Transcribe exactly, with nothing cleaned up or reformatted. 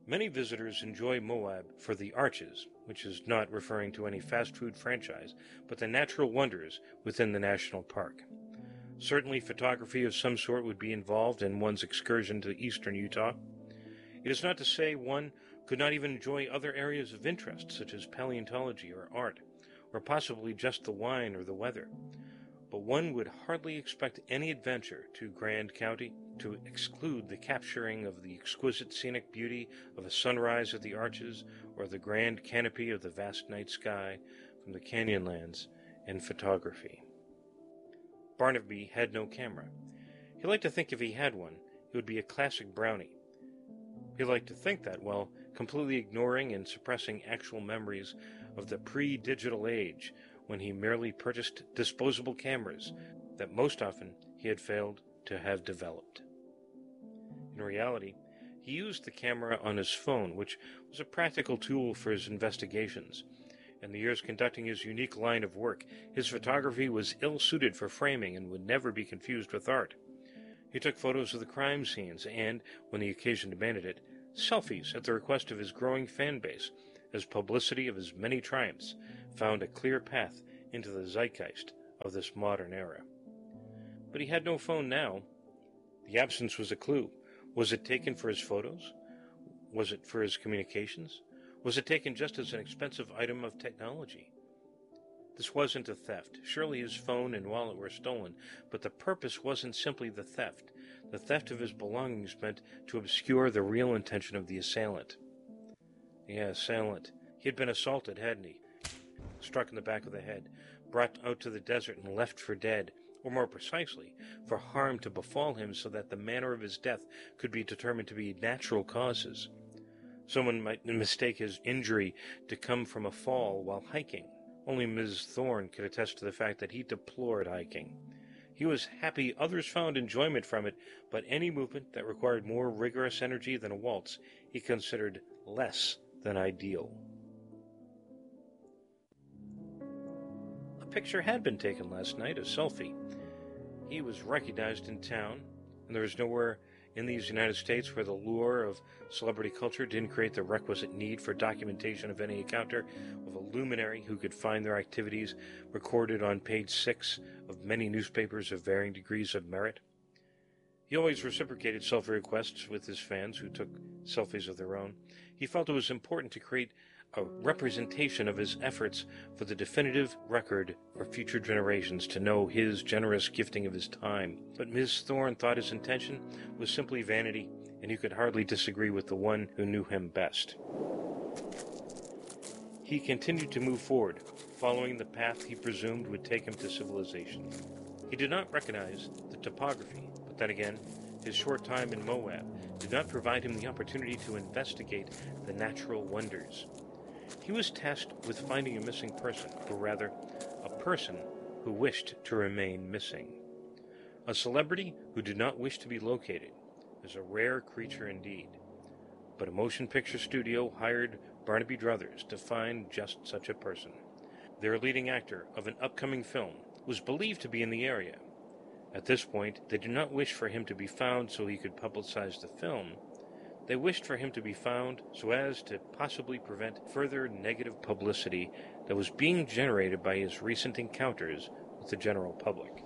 Many visitors enjoy Moab for the arches, which is not referring to any fast food franchise, but the natural wonders within the national park. Certainly photography of some sort would be involved in one's excursion to eastern Utah. It is not to say one could not even enjoy other areas of interest, such as paleontology or art, or possibly just the wine or the weather. But one would hardly expect any adventure to Grand County to exclude the capturing of the exquisite scenic beauty of a sunrise at the arches or the grand canopy of the vast night sky from the canyonlands and photography. Barnaby had no camera. He liked to think if he had one, it would be a classic brownie. He liked to think that while completely ignoring and suppressing actual memories of the pre-digital age when he merely purchased disposable cameras that most often he had failed to have developed. In reality, he used the camera on his phone, which was a practical tool for his investigations. In the years conducting his unique line of work, his photography was ill-suited for framing and would never be confused with art. He took photos of the crime scenes and, when the occasion demanded it, selfies at the request of his growing fan base, as publicity of his many triumphs found a clear path into the zeitgeist of this modern era. But he had no phone now. The absence was a clue. Was it taken for his photos? Was it for his communications? Was it taken just as an expensive item of technology? This wasn't a theft. Surely his phone and wallet were stolen, but the purpose wasn't simply the theft. The theft of his belongings meant to obscure the real intention of the assailant. Yeah, assailant. He had been assaulted, hadn't he? Struck in the back of the head, brought out to the desert and left for dead, or more precisely, for harm to befall him so that the manner of his death could be determined to be natural causes. Someone might mistake his injury to come from a fall while hiking. Only Miz Thorne could attest to the fact that he deplored hiking. He was happy others found enjoyment from it, but any movement that required more rigorous energy than a waltz he considered less than ideal. A picture had been taken last night, a selfie. He was recognized in town, and there was nowhere in these United States where the lure of celebrity culture didn't create the requisite need for documentation of any encounter with a luminary who could find their activities recorded on page six of many newspapers of varying degrees of merit. He always reciprocated selfie requests with his fans who took selfies of their own. He felt it was important to create a representation of his efforts for the definitive record for future generations to know his generous gifting of his time. But Miz Thorne thought his intention was simply vanity, and he could hardly disagree with the one who knew him best. He continued to move forward, following the path he presumed would take him to civilization. He did not recognize the topography, but then again, his short time in Moab did not provide him the opportunity to investigate the natural wonders. He was tasked with finding a missing person, or rather, a person who wished to remain missing. A celebrity who did not wish to be located is a rare creature indeed. But a motion picture studio hired Barnaby Druthers to find just such a person. Their leading actor of an upcoming film was believed to be in the area. At this point, they did not wish for him to be found so he could publicize the film. They wished for him to be found so as to possibly prevent further negative publicity that was being generated by his recent encounters with the general public.